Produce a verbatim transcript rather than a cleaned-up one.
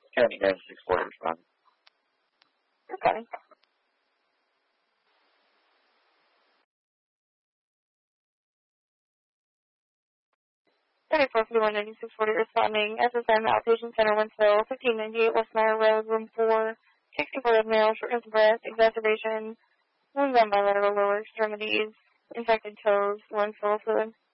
County ninety-six forty responding. Okay. thirty-four fifty-one ninety-six forty responding. S S M Outpatient Center, Winsville, fifteen ninety-eight West Meyer Road, room four. sixty-four male, shortness of breath, exacerbation, wounds on bilateral lower extremities, infected toes, lung full fluid.